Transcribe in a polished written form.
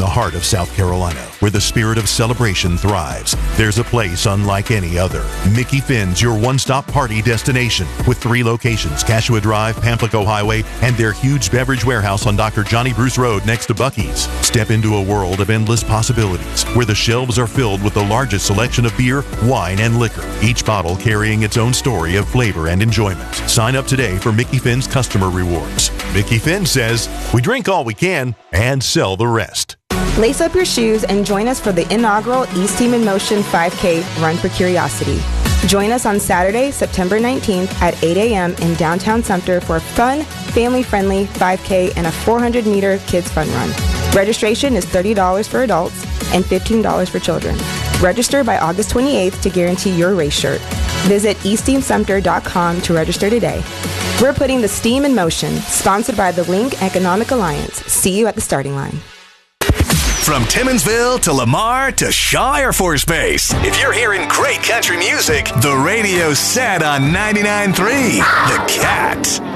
the heart of South Carolina, where the spirit of celebration thrives, there's a place unlike any other. Mickey Finn's your one-stop party destination with 3 locations, Cashua Drive, Pamplico Highway, and their huge beverage warehouse on Dr. Johnny Bruce Road next to Buc-ee's. Step into a world of endless possibilities where the shelves are filled with the largest selection of beer, wine, and liquor, each bottle carrying its own story of flavor and enjoyment. Sign up today for Mickey Finn's customer rewards. Mickey Finn says, we drink all we can and sell the rest. Lace up your shoes and join us for the inaugural East Team in Motion 5K Run for Curiosity. Join us on Saturday, September 19th at 8 a.m. in downtown Sumter for a fun, family-friendly 5K and a 400-meter kids fun run. Registration is $30 for adults and $15 for children. Register by August 28th to guarantee your race shirt. Visit eastteamsumter.com to register today. We're putting the steam in motion, sponsored by the Link Economic Alliance. See you at the starting line. From Timminsville to Lamar to Shaw Air Force Base, if you're hearing great country music, the radio's set on 99.3 The Cat.